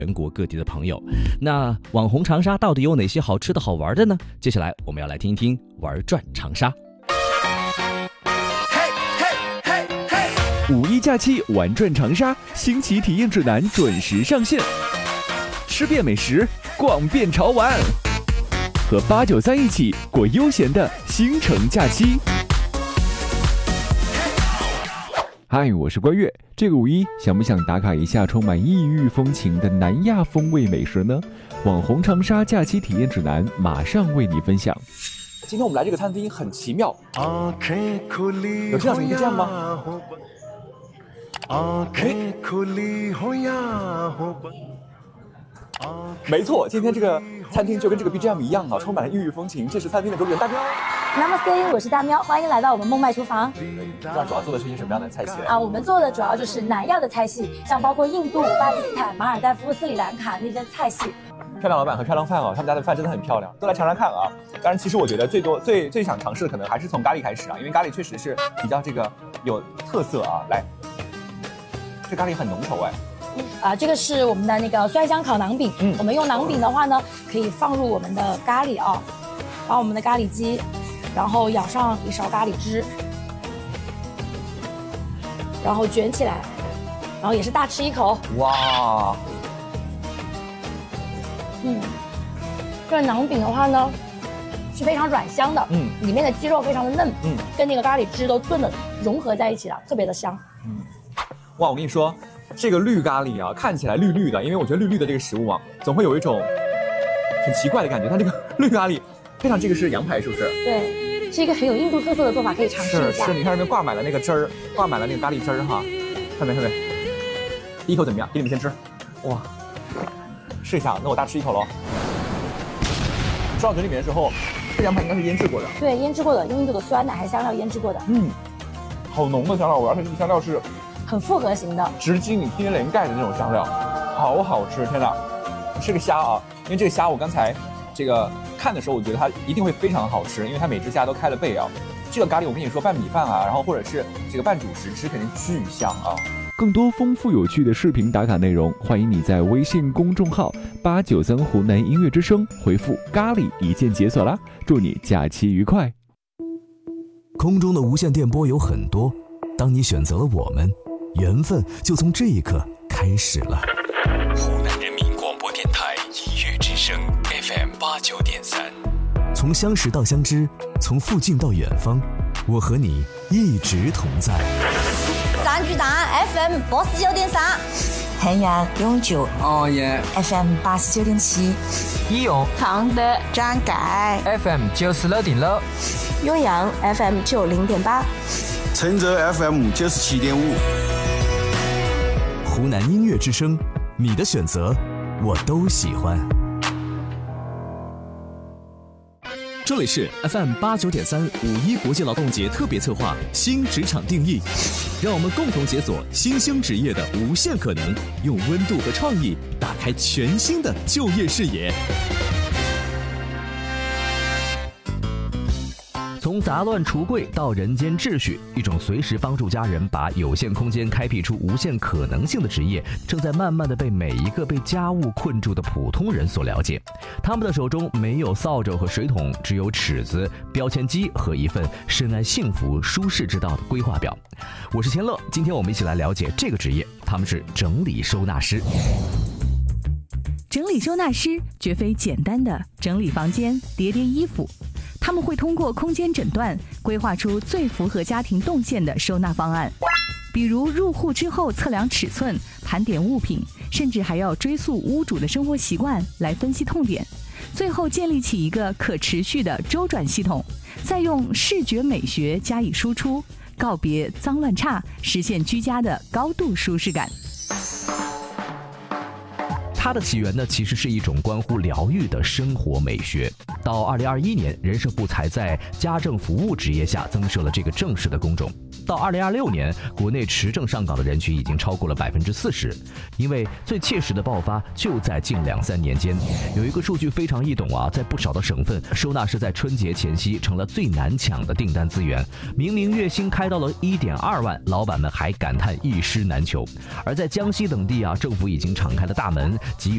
全国各地的朋友。那网红长沙到底有哪些好吃的好玩的呢？接下来我们要来听一听玩转长沙。 五一假期玩转长沙，新奇体验指南准时上线，吃遍美食，逛遍潮玩，和893一起过悠闲的新城假期。嗨，我是关悦。这个五一想不想打卡一下充满异域风情的南亚风味美食呢？网红长沙假期体验指南马上为你分享。 今天我们来这个餐厅很奇妙，有听到什么BGM吗？没错，今天这个餐厅就跟这个 BGM 一样啊，充满了异域风情。这是餐厅的主人大喵。 Namaste， 我是大喵，欢迎来到我们梦麦厨房。 这样主要做的是一些什么样的菜系啊？我们做的主要就是南亚的菜系，像包括印度、巴基斯坦、马尔代夫、斯里兰卡那些菜系。 漂亮老板和漂亮饭啊，他们家的饭真的很漂亮，都来尝尝看啊！当然，其实我觉得最想尝试的可能还是从咖喱开始啊，因为咖喱确实是比较这个有特色啊。来，这咖喱很浓稠哎。 这个是我们的那个酸香烤馕饼。我们用馕饼的话呢，可以放入我们的咖喱啊，把我们的咖喱鸡，然后舀上一勺咖喱汁，然后卷起来，然后也是大吃一口。 哇！ 这个馕饼的话呢，是非常软香的，里面的鸡肉非常的嫩，跟那个咖喱汁都炖的融合在一起了，特别的香。 哇，我跟你说，这个绿咖喱啊，看起来绿绿的，因为我觉得绿绿的这个食物啊，总会有一种很奇怪的感觉。它这个绿咖喱，配上这个是羊排，是不是？ 对，是一个很有印度特色的做法，可以尝试一下。 是，你看上面挂满了那个汁儿，挂满了那个咖喱汁儿哈，看没？第一口怎么样？给你们先吃。哇，试一下，那我大吃一口喽。吃到嘴里面的时候，这羊排应该是腌制过的。 对，腌制过的，用印度的酸奶还香料腌制过的。 好浓的香料味，而且这个香料是很复合型的， 直击你天灵盖的那种香料，好好吃！天哪，吃个虾啊！因为这个虾我刚才这个看的时候，我觉得它一定会非常好吃，因为它每只虾都开了背啊。这个咖喱我跟你说，拌米饭啊，然后或者是这个拌主食吃，肯定巨香啊！ 更多丰富有趣的视频打卡内容，欢迎你在微信公众号893湖南音乐之声回复咖喱一键解锁啦！祝你假期愉快。 空中的无线电波有很多，当你选择了我们，缘分就从这一刻开始了。 湖南人民广播电台音乐之声 FM89.3， 从相识到相知，从附近到远方，我和你一直同在。 三巨蛋 FM89.3，衡阳永久FM89.7， 义勇常德张盖 FM96.6， 永阳 FM90.8， 郴州 FM97.5。 湖南音乐之声，你的选择我都喜欢。 这里是 FM89.3五一国际劳动节特别策划新职场定义，让我们共同解锁新兴职业的无限可能，用温度和创意打开全新的就业视野。 从杂乱橱柜到人间秩序，一种随时帮助家人把有限空间开辟出无限可能性的职业，正在慢慢的被每一个被家务困住的普通人所了解。他们的手中没有扫帚和水桶，只有尺子、标签机和一份深谙幸福舒适之道的规划表。我是千乐，今天我们一起来了解这个职业，他们是整理收纳师。 整理收纳师绝非简单的整理房间、叠叠衣服，他们会通过空间诊断，规划出最符合家庭动线的收纳方案。比如入户之后测量尺寸、盘点物品，甚至还要追溯屋主的生活习惯来分析痛点，最后建立起一个可持续的周转系统，再用视觉美学加以输出，告别脏乱差，实现居家的高度舒适感。 它的起源呢，其实是一种关乎疗愈的生活美学。到2021年，人社部才在家政服务职业下增设了这个正式的工种。 到2026年，国内持证上岗的人群已经超过了40%。因为最切实的爆发就在近2-3年间。有一个数据非常易懂啊，在不少的省份，收纳师在春节前夕成了最难抢的订单资源。明明月薪开到了1.2万，老板们还感叹一尸难求。而在江西等地啊，政府已经敞开了大门，给予